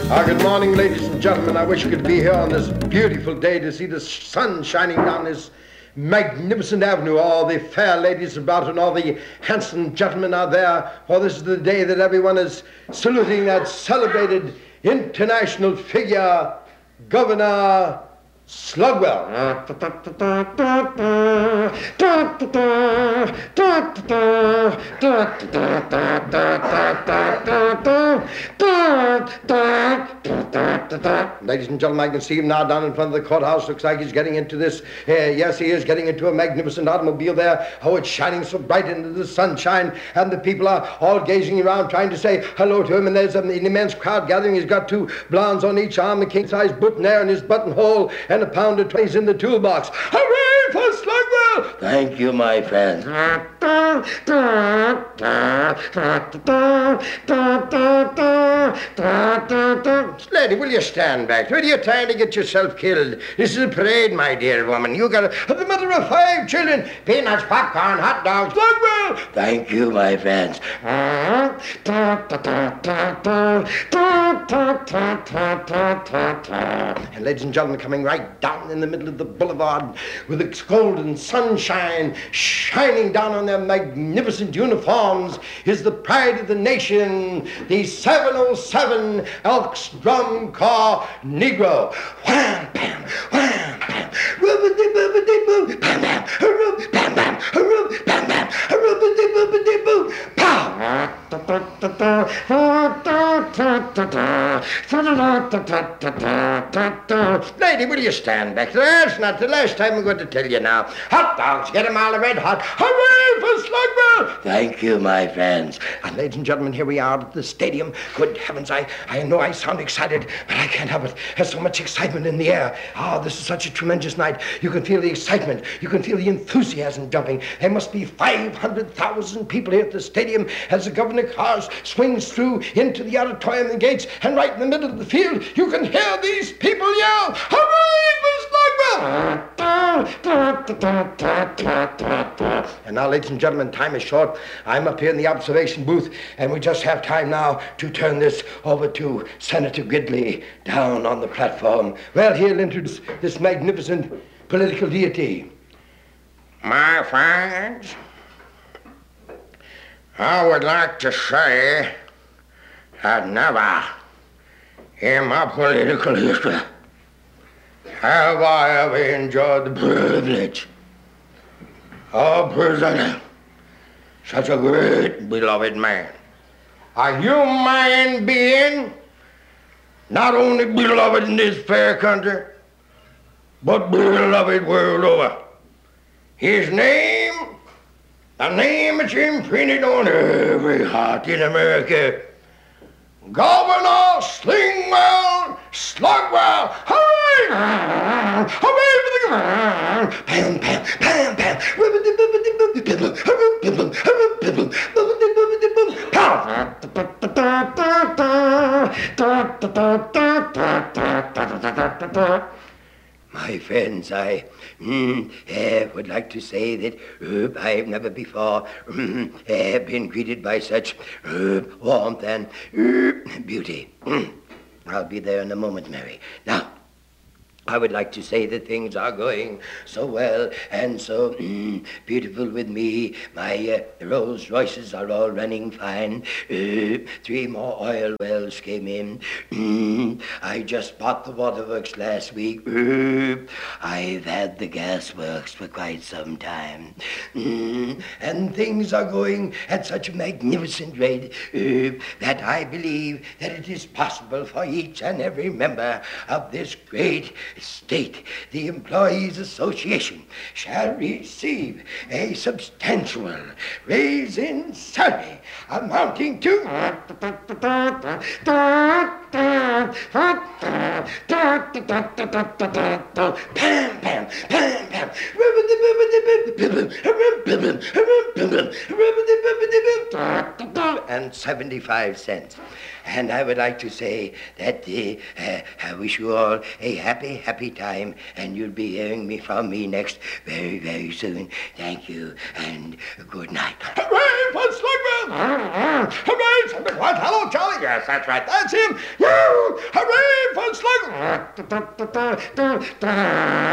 Good morning, ladies and gentlemen. I wish you could be here on this beautiful day to see the sun shining down this magnificent avenue. All the fair ladies about and all the handsome gentlemen are there. For this is the day that everyone is saluting that celebrated international figure, Governor Slugwell. Ladies and gentlemen, I can see him now down in front of the courthouse. Looks like he's getting into this. Yes, he is getting into a magnificent automobile there. Oh, it's shining so bright into the sunshine, and the people are all gazing around trying to say hello to him, and there's an immense crowd gathering. He's got two blondes on each arm, a king-size boutonniere in his buttonhole, and a pound of 20s in the toolbox. Hooray for Slugwell! Thank you, my friend. Lady, will you stand back? What are you trying to get yourself killed? This is a parade, my dear woman. You got the mother of 5 children. Peanuts, popcorn, hot dogs. Slugwell! Thank you, my friends. And ladies and gentlemen, coming right down in the middle of the boulevard with its golden sunshine shining down on their magnificent uniforms is the pride of the nation, the 707 Elks Drum Corps Negro. Wham, bam, wham, bam, rubbity-bubbity-boo, bam, bam, hurroo, bam, bam, hurroo, bam, bam, hurroo-bity-bubbity-boo, pow! Lady, will you stand back? That's not the last time I'm going to tell you now. Hot dogs, get 'em all red hot. Hooray for Slugwell! Thank you, my friends. And ladies and gentlemen, here we are at the stadium. Good heavens, I know I sound excited, but I can't help it. There's so much excitement in the air. Oh, this is such a tremendous night. You can feel the excitement. You can feel the enthusiasm jumping. There must be 500,000 people here at the stadium as the governor cars swings through into the auditorium and gates, and right in the middle of the field, you can hear these people yell, hooray for Slugwell! And now, ladies and gentlemen, time is short. I'm up here in the observation booth, and we just have time now to turn this over to Senator Gridley down on the platform. Well, he'll introduce this magnificent political deity. My friends, I would like to say that never in my political history have I ever enjoyed the privilege of presenting such a great, beloved man. A human being, not only beloved in this fair country, but beloved world over. His name, the name that's imprinted on every heart in America, Governor Slingwell Slugwell. Hooray! Hooray for the governor! Pam, pam, pam, pam. My friends, I would like to say that I've never before been greeted by such warmth and beauty. I'll be there in a moment, Mary. Now, I would like to say that things are going so well and so beautiful with me. My Rolls Royces are all running fine. 3 more oil wells came in. I just bought the waterworks last week. I've had the gas works for quite some time. And things are going at such a magnificent rate that I believe that it is possible for each and every member of this great state, the Employees Association, shall receive a substantial raise in salary amounting to pam, pam, pam, pam, and 75 cents. And I would like to say that I wish you all a happy, happy time, and you'll be hearing from me next very, very soon. Thank you, and good night. Hooray for Slugwell! Hooray! Something white. Hello, Charlie. Yes, that's right. That's him. Hooray for Slug.